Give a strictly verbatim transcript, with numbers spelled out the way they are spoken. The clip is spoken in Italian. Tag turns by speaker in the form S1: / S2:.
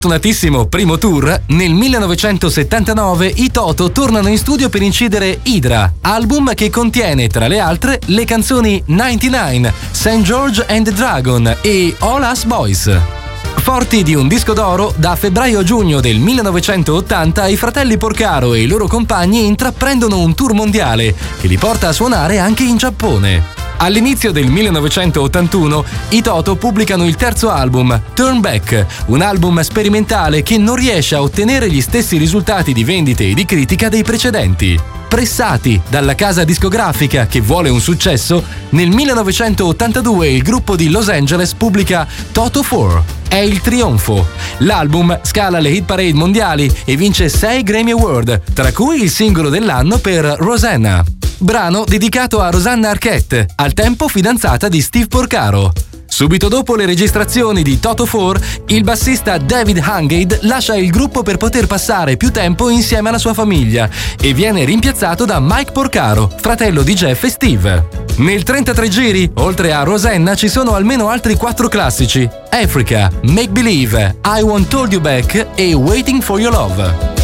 S1: Fortunatissimo primo tour, nel millenovecentosettantanove i Toto tornano in studio per incidere Hydra, album che contiene, tra le altre, le canzoni novantanove, Saint George and the Dragon e All Us Boys. Forti di un disco d'oro, da febbraio a giugno del millenovecentottanta i fratelli Porcaro e i loro compagni intraprendono un tour mondiale che li porta a suonare anche in Giappone. All'inizio del millenovecentottantuno i Toto pubblicano il terzo album, Turn Back, un album sperimentale che non riesce a ottenere gli stessi risultati di vendite e di critica dei precedenti. Pressati dalla casa discografica che vuole un successo, nel millenovecentottantadue il gruppo di Los Angeles pubblica Toto quattro. È il trionfo. L'album scala le hit parade mondiali e vince sei Grammy Award, tra cui il singolo dell'anno per Rosanna, brano dedicato a Rosanna Arquette, al tempo fidanzata di Steve Porcaro. Subito dopo le registrazioni di Toto quattro, il bassista David Hungate lascia il gruppo per poter passare più tempo insieme alla sua famiglia e viene rimpiazzato da Mike Porcaro, fratello di Jeff e Steve. Nel trentatré giri, oltre a Rosanna, ci sono almeno altri quattro classici: Africa, Make Believe, I Want Told You Back e Waiting for Your Love.